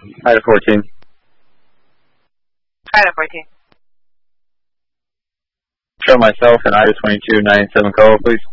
Item 14. Item 14. Show myself and Item 2297 call, please.